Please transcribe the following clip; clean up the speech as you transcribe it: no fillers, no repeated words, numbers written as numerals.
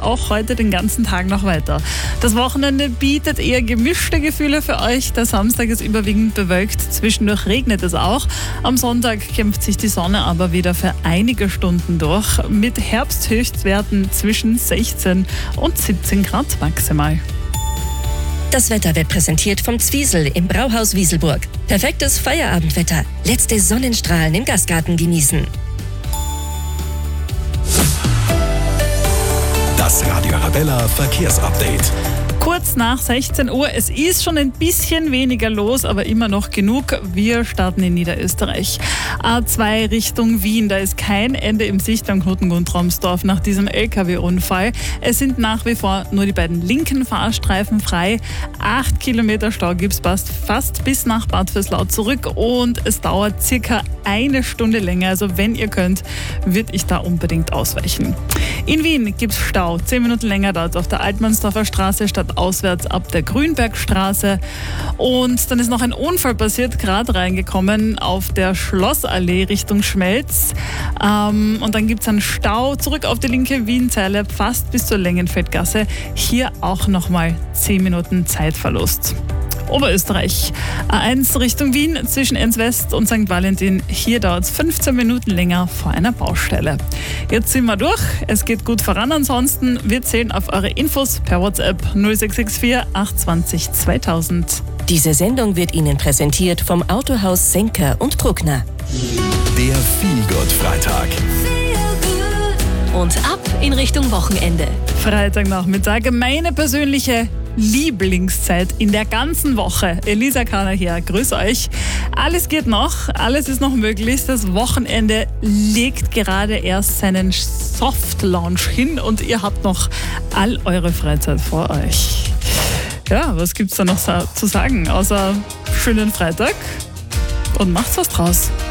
auch heute den ganzen Tag noch weiter. Das Wochenende bietet eher gemischte Gefühle für euch. Der Samstag ist überwiegend bewölkt, zwischendurch regnet es auch. Am Sonntag kämpft sich die Sonne aber wieder für einige Stunden durch, mit Herbsthöchstwerten zwischen 16 und 17 Grad maximal. Das Wetter wird präsentiert vom Zwiesel im Brauhaus Wieselburg. Perfektes Feierabendwetter. Letzte Sonnenstrahlen im Gastgarten genießen. Das Radio Arabella Verkehrsupdate. Kurz nach 16 Uhr, es ist schon ein bisschen weniger los, aber immer noch genug. Wir starten in Niederösterreich. A2 Richtung Wien, da ist kein Ende im Sicht am Knutengund-Romsdorf nach diesem LKW-Unfall. Es sind nach wie vor nur die beiden linken Fahrstreifen frei. 8 Kilometer Stau gibt es fast bis nach Bad Vöslau zurück und es dauert circa eine Stunde länger. Also wenn ihr könnt, würde ich da unbedingt ausweichen. In Wien gibt es Stau. 10 Minuten länger dauert es auf der Altmannsdorfer Straße statt auswärts ab der Grünbergstraße. Und dann ist noch ein Unfall passiert, gerade reingekommen auf der Schlossallee Richtung Schmelz. Und dann gibt es einen Stau zurück auf die linke Wienzeile fast bis zur Längenfeldgasse. Hier auch nochmal 10 Minuten Zeitverlust. Oberösterreich. A1 Richtung Wien zwischen Enns West und St. Valentin. Hier dauert es 15 Minuten länger vor einer Baustelle. Jetzt sind wir durch. Es geht gut voran. Ansonsten, wir zählen auf eure Infos per WhatsApp 0664 820 2000. Diese Sendung wird Ihnen präsentiert vom Autohaus Senker und Bruckner. Der Feel-Good-Freitag. Und ab in Richtung Wochenende. Freitagnachmittag, meine persönliche Lieblingszeit in der ganzen Woche. Elisa Kahner hier, grüß euch. Alles geht noch, alles ist noch möglich. Das Wochenende legt gerade erst seinen Soft-Launch hin und ihr habt noch all eure Freizeit vor euch. Ja, was gibt's da noch zu sagen, außer schönen Freitag und macht's was draus.